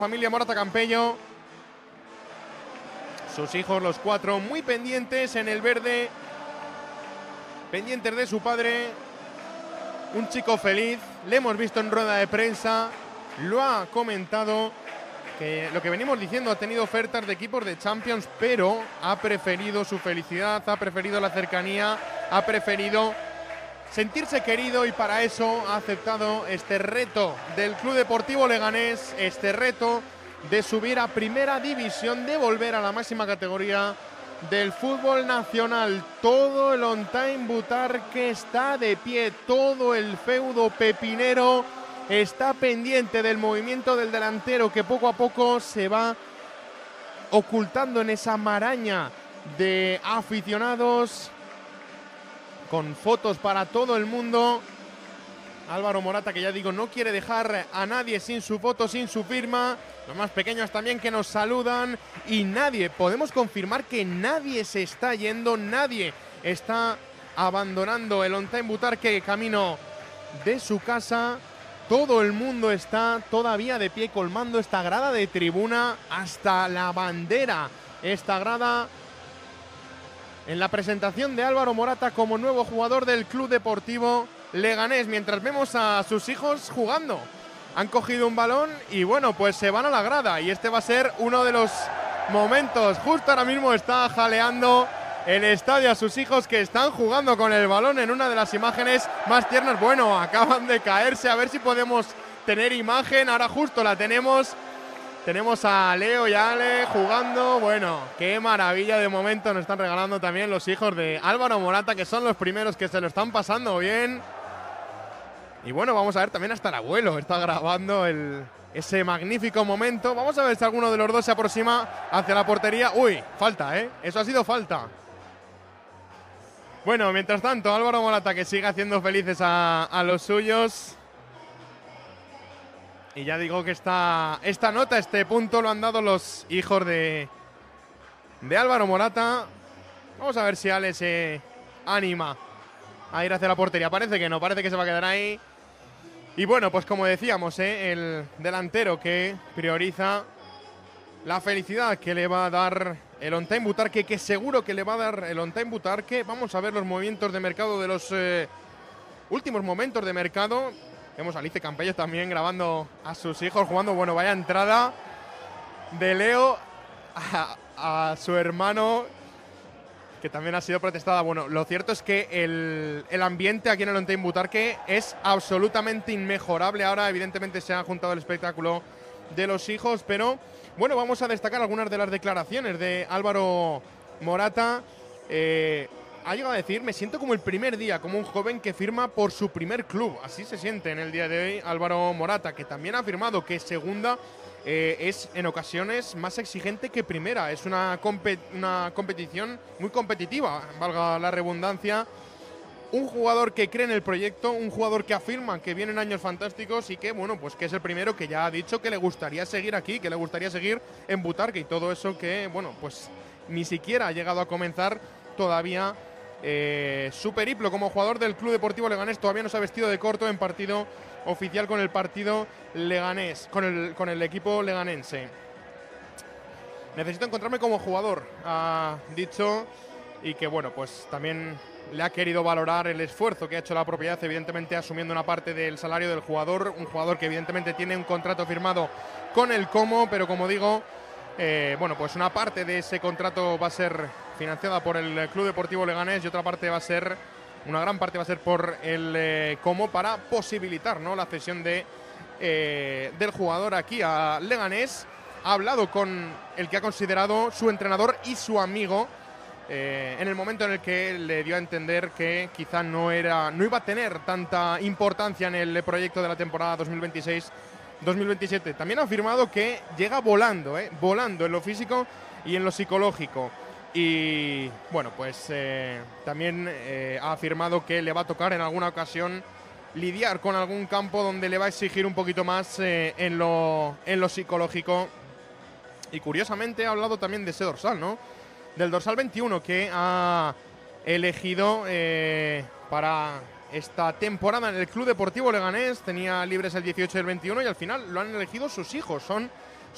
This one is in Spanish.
Familia Morata Campello, sus hijos los cuatro muy pendientes en el verde, pendientes de su padre, un chico feliz. Le hemos visto en rueda de prensa, lo ha comentado, que lo que venimos diciendo, ha tenido ofertas de equipos de Champions, pero ha preferido su felicidad, ha preferido la cercanía, ha preferido sentirse querido, y para eso ha aceptado este reto del Club Deportivo Leganés, este reto de subir a Primera División, de volver a la máxima categoría del fútbol nacional. Todo el On-Time Butarque está de pie, todo el feudo pepinero está pendiente del movimiento del delantero, que poco a poco se va ocultando en esa maraña de aficionados, con fotos para todo el mundo. Álvaro Morata, que ya digo, no quiere dejar a nadie sin su foto, sin su firma. Los más pequeños también que nos saludan. Y nadie, podemos confirmar que nadie se está yendo, nadie está abandonando el On-Time Butarque camino de su casa. Todo el mundo está todavía de pie, colmando esta grada de tribuna hasta la bandera. Esta grada en la presentación de Álvaro Morata como nuevo jugador del Club Deportivo Leganés, mientras vemos a sus hijos jugando. Han cogido un balón y bueno, pues se van a la grada, y este va a ser uno de los momentos. Justo ahora mismo está jaleando el estadio a sus hijos, que están jugando con el balón en una de las imágenes más tiernas. Bueno, acaban de caerse, a ver si podemos tener imagen. Ahora justo la tenemos. Tenemos a Leo y a Ale jugando. Bueno, qué maravilla de momento nos están regalando también los hijos de Álvaro Morata, que son los primeros que se lo están pasando bien. Y bueno, vamos a ver también hasta el abuelo está grabando ese magnífico momento. Vamos a ver si alguno de los dos se aproxima hacia la portería. Uy, falta, eso ha sido falta. Bueno, mientras tanto, Álvaro Morata, que sigue haciendo felices a los suyos. Y ya digo que esta nota, este punto, lo han dado los hijos de Álvaro Morata. Vamos a ver si Ale se anima a ir hacia la portería. Parece que no, parece que se va a quedar ahí. Y bueno, pues como decíamos, el delantero que prioriza la felicidad que le va a dar el On-Time Butarque, que seguro que le va a dar el On-Time Butarque. Vamos a ver los movimientos de mercado de los últimos momentos de mercado. Vemos a Alice Campello también grabando a sus hijos jugando. Bueno, vaya entrada de Leo a su hermano, que también ha sido protestada. Bueno, lo cierto es que el ambiente aquí en el On-Time Butarque es absolutamente inmejorable. Ahora, evidentemente, se ha juntado el espectáculo de los hijos, pero bueno, vamos a destacar algunas de las declaraciones de Álvaro Morata. Ha llegado a decir: me siento como el primer día, como un joven que firma por su primer club. Así se siente en el día de hoy Álvaro Morata, que también ha afirmado que segunda es en ocasiones más exigente que primera. Es una competición muy competitiva, valga la redundancia. Un jugador que cree en el proyecto, un jugador que afirma que vienen años fantásticos y que, bueno, pues que es el primero que ya ha dicho que le gustaría seguir aquí, que le gustaría seguir en Butarque, y todo eso que, bueno, pues ni siquiera ha llegado a comenzar todavía su periplo como jugador del Club Deportivo Leganés. Todavía no se ha vestido de corto en partido oficial con el partido leganés, con el equipo leganense. Necesito encontrarme como jugador, ha dicho, y que bueno, pues también le ha querido valorar el esfuerzo que ha hecho la propiedad, evidentemente asumiendo una parte del salario del jugador, un jugador que evidentemente tiene un contrato firmado con el Como, pero como digo, bueno, pues una parte de ese contrato va a ser financiada por el Club Deportivo Leganés, y otra parte va a ser, una gran parte va a ser por el Como, para posibilitar, ¿no?, la cesión del jugador aquí a Leganés. Ha hablado con el que ha considerado su entrenador y su amigo, en el momento en el que le dio a entender que quizá no iba a tener tanta importancia en el proyecto de la temporada 2026-2027. También ha afirmado que llega volando en lo físico y en lo psicológico. Y bueno, pues también ha afirmado que le va a tocar en alguna ocasión lidiar con algún campo donde le va a exigir un poquito más en lo psicológico. Y curiosamente ha hablado también de ese dorsal, ¿no?, del dorsal 21 que ha elegido para esta temporada en el Club Deportivo Leganés. Tenía libres el 18 y el 21 y al final lo han elegido sus hijos. Son